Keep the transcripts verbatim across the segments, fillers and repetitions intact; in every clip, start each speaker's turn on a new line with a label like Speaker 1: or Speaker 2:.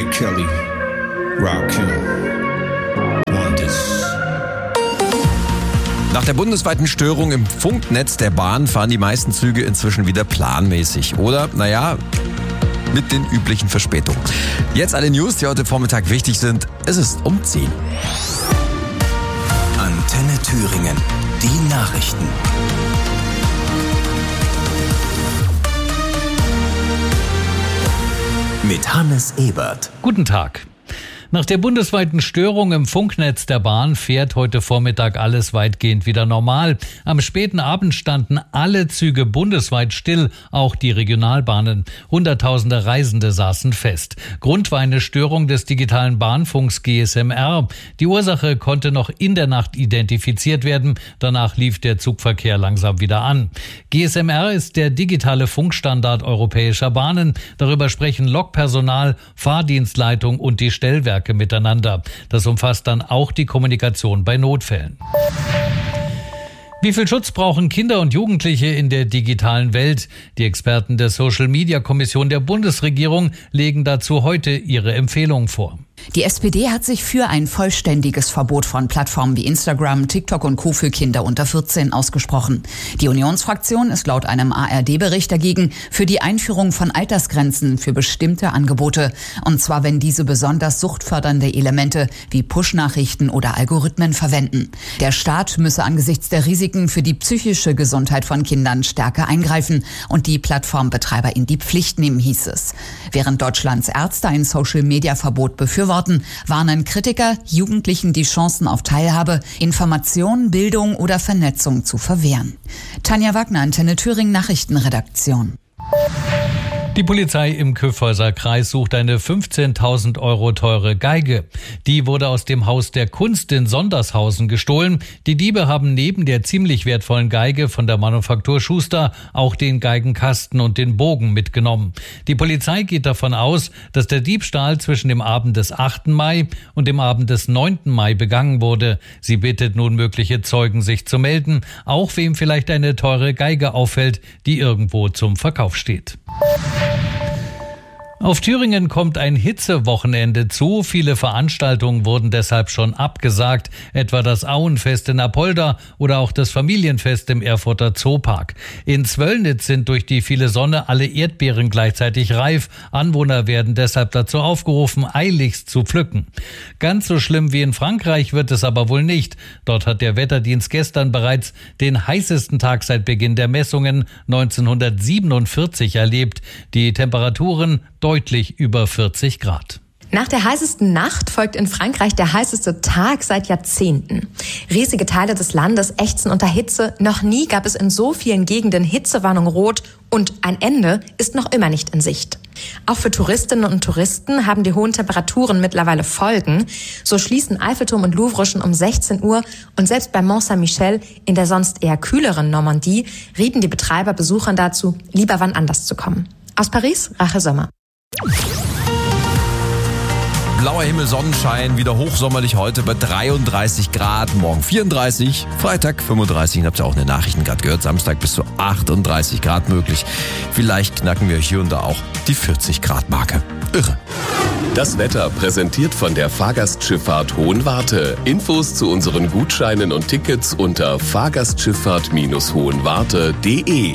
Speaker 1: Kelly, Rakim, Wonders.
Speaker 2: Nach der bundesweiten Störung im Funknetz der Bahn fahren die meisten Züge inzwischen wieder planmäßig. Oder, naja, mit den üblichen Verspätungen. Jetzt alle News, die heute Vormittag wichtig sind. Es ist um zehn.
Speaker 3: Antenne Thüringen. Die Nachrichten. Mit Hannes Ebert.
Speaker 4: Guten Tag. Nach der bundesweiten Störung im Funknetz der Bahn fährt heute Vormittag alles weitgehend wieder normal. Am späten Abend standen alle Züge bundesweit still, auch die Regionalbahnen. Hunderttausende Reisende saßen fest. Grund war eine Störung des digitalen Bahnfunks G S M R. Die Ursache konnte noch in der Nacht identifiziert werden. Danach lief der Zugverkehr langsam wieder an. G S M R ist der digitale Funkstandard europäischer Bahnen. Darüber sprechen Lokpersonal, Fahrdienstleitung und die Stellwerke miteinander. Das umfasst dann auch die Kommunikation bei Notfällen. Wie viel Schutz brauchen Kinder und Jugendliche in der digitalen Welt? Die Experten der Social-Media-Kommission der Bundesregierung legen dazu heute ihre Empfehlungen vor.
Speaker 5: Die S P D hat sich für ein vollständiges Verbot von Plattformen wie Instagram, TikTok und Co. für Kinder unter vierzehn ausgesprochen. Die Unionsfraktion ist laut einem A R D-Bericht dagegen für die Einführung von Altersgrenzen für bestimmte Angebote. Und zwar, wenn diese besonders suchtfördernde Elemente wie Push-Nachrichten oder Algorithmen verwenden. Der Staat müsse angesichts der Risiken für die psychische Gesundheit von Kindern stärker eingreifen und die Plattformbetreiber in die Pflicht nehmen, hieß es. Während Deutschlands Ärzte ein Social-Media-Verbot befürworten, warnen Kritiker, Jugendlichen die Chancen auf Teilhabe, Information, Bildung oder Vernetzung zu verwehren. Tanja Wagner, Antenne Thüringen Nachrichtenredaktion.
Speaker 4: Die Polizei im Kyffhäuser Kreis sucht eine fünfzehntausend Euro teure Geige. Die wurde aus dem Haus der Kunst in Sondershausen gestohlen. Die Diebe haben neben der ziemlich wertvollen Geige von der Manufaktur Schuster auch den Geigenkasten und den Bogen mitgenommen. Die Polizei geht davon aus, dass der Diebstahl zwischen dem Abend des achten Mai und dem Abend des neunten Mai begangen wurde. Sie bittet nun mögliche Zeugen, sich zu melden, auch wem vielleicht eine teure Geige auffällt, die irgendwo zum Verkauf steht. Auf Thüringen kommt ein Hitzewochenende zu. Viele Veranstaltungen wurden deshalb schon abgesagt, etwa das Auenfest in Apolda oder auch das Familienfest im Erfurter Zoopark. In Zwöllnitz sind durch die viele Sonne alle Erdbeeren gleichzeitig reif. Anwohner werden deshalb dazu aufgerufen, eiligst zu pflücken. Ganz so schlimm wie in Frankreich wird es aber wohl nicht. Dort hat der Wetterdienst gestern bereits den heißesten Tag seit Beginn der Messungen neunzehnhundertsiebenundvierzig erlebt. Die Temperaturen deutlich über vierzig Grad.
Speaker 6: Nach der heißesten Nacht folgt in Frankreich der heißeste Tag seit Jahrzehnten. Riesige Teile des Landes ächzen unter Hitze. Noch nie gab es in so vielen Gegenden Hitzewarnung rot und ein Ende ist noch immer nicht in Sicht. Auch für Touristinnen und Touristen haben die hohen Temperaturen mittlerweile Folgen. So schließen Eiffelturm und Louvre schon um sechzehn Uhr und selbst bei Mont Saint-Michel in der sonst eher kühleren Normandie rieten die Betreiber Besuchern dazu, lieber wann anders zu kommen. Aus Paris, Rache Sommer.
Speaker 2: Blauer Himmel, Sonnenschein, wieder hochsommerlich heute bei dreiunddreißig Grad, morgen vierunddreißig, Freitag fünfunddreißig, habt ihr auch in den Nachrichten gerade gehört, Samstag bis zu achtunddreißig Grad möglich. Vielleicht knacken wir hier und da auch die vierzig Grad Marke. Irre.
Speaker 7: Das Wetter präsentiert von der Fahrgastschifffahrt Hohenwarte. Infos zu unseren Gutscheinen und Tickets unter fahrgastschifffahrt hohenwarte punkt de.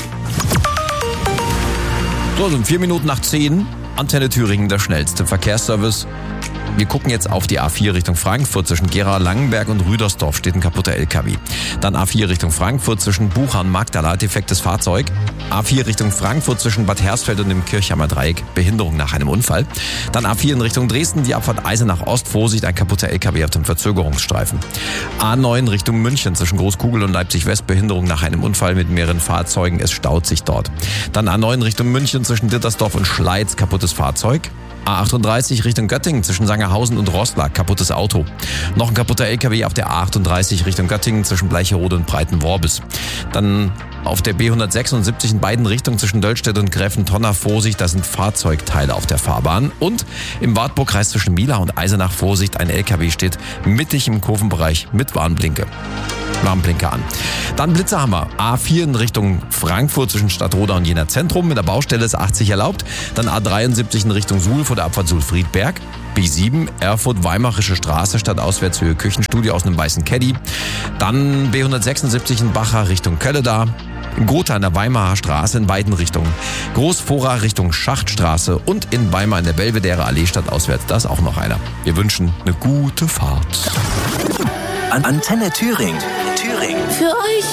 Speaker 2: So, sind vier Minuten nach zehn. Antenne Thüringen, der schnellste Verkehrsservice. Wir gucken jetzt auf die A vier Richtung Frankfurt. Zwischen Gera, Langenberg und Rüdersdorf steht ein kaputter L K W. Dann A vier Richtung Frankfurt zwischen Buchern, Magdala, defektes Fahrzeug. A vier Richtung Frankfurt zwischen Bad Hersfeld und dem Kirchheimer Dreieck, Behinderung nach einem Unfall. Dann A vier in Richtung Dresden, die Abfahrt Eisenach Ost, Vorsicht, ein kaputter L K W auf dem Verzögerungsstreifen. A neun Richtung München zwischen Großkugel und Leipzig West, Behinderung nach einem Unfall mit mehreren Fahrzeugen, es staut sich dort. Dann A neun Richtung München zwischen Dittersdorf und Schleiz, kaputtes Fahrzeug. A achtunddreißig Richtung Göttingen zwischen Sangerhausen und Roßlag, kaputtes Auto. Noch ein kaputter L K W auf der A achtunddreißig Richtung Göttingen zwischen Bleicherode und Breitenworbis. Dann auf der B hundertsechsundsiebzig in beiden Richtungen zwischen Döllstedt und Gräfentonner, Vorsicht, da sind Fahrzeugteile auf der Fahrbahn. Und im Wartburgkreis zwischen Mila und Eisenach, Vorsicht, ein L K W steht mittig im Kurvenbereich mit Warnblinke. Warnblinker an. Dann Blitzerhammer. A vier in Richtung Frankfurt zwischen Stadtroda und Jena Zentrum. Mit der Baustelle ist achtzig erlaubt. Dann A dreiundsiebzig in Richtung Suhl vor der Abfahrt Suhl-Friedberg. B sieben, Erfurt-Weimarische Straße, Stadtauswärtshöhe Küchenstudio aus einem weißen Caddy. Dann B hundertsechsundsiebzig in Bacher Richtung Kölleda. Gotha in der Weimarer Straße in beiden Richtungen. Großvorra Richtung Schachtstraße und in Weimar in der Belvedere Allee stadtauswärts. Da ist auch noch einer. Wir wünschen eine gute Fahrt.
Speaker 3: An Antenne Thüringen. Thüringen.
Speaker 8: Für euch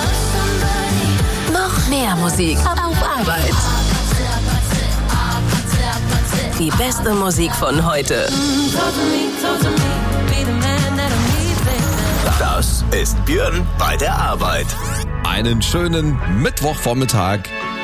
Speaker 8: noch mehr Musik auf Arbeit. Die beste Musik von heute.
Speaker 3: Das ist Björn bei der Arbeit.
Speaker 2: Einen schönen Mittwochvormittag.